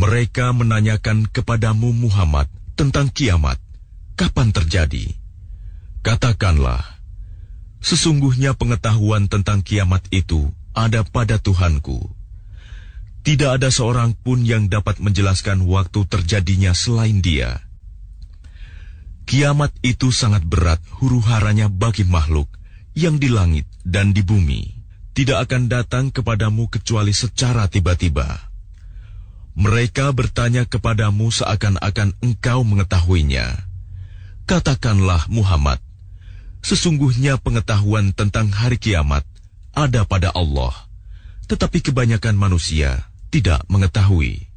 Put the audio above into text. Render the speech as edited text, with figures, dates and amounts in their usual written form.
Mereka menanyakan kepadamu Muhammad tentang kiamat, kapan terjadi? Katakanlah, sesungguhnya pengetahuan tentang kiamat itu ada pada Tuhanku. Tidak ada seorang pun yang dapat menjelaskan waktu terjadinya selain Dia. Kiamat itu sangat berat huru-haranya bagi makhluk yang di langit dan di bumi. Tidak akan datang kepadamu kecuali secara tiba-tiba. Mereka bertanya kepadamu seakan-akan engkau mengetahuinya. Katakanlah Muhammad, sesungguhnya pengetahuan tentang hari kiamat ada pada Allah, tetapi kebanyakan manusia tidak mengetahui.